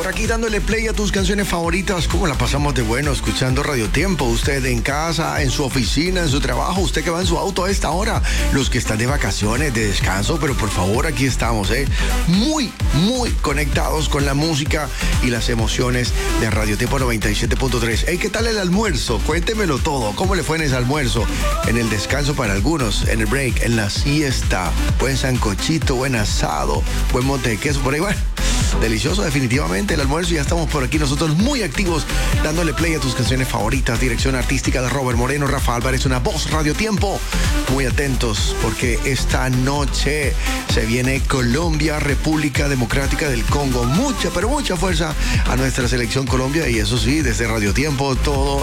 aquí dándole play a tus canciones favoritas. ¿Cómo la pasamos de bueno escuchando Radio Tiempo? Usted en casa, en su oficina, en su trabajo, usted que va en su auto a esta hora, los que están de vacaciones, de descanso, pero por favor, aquí estamos, muy conectados con la música y las emociones de Radio Tiempo 97.3. Hey, ¿qué tal el almuerzo? Cuéntemelo todo. ¿Cómo le fue en ese almuerzo? En el descanso para algunos, en el break, en la siesta, buen sancochito, buen asado, buen monte de queso, por ahí, bueno. Delicioso, definitivamente, el almuerzo. Ya estamos por aquí nosotros muy activos, dándole play a tus canciones favoritas. Dirección artística de Robert Moreno, Rafa Álvarez, una voz, Radio Tiempo. Muy atentos, porque esta noche se viene Colombia, República Democrática del Congo. Mucha, pero mucha fuerza a nuestra selección Colombia. Y eso sí, desde Radio Tiempo, todo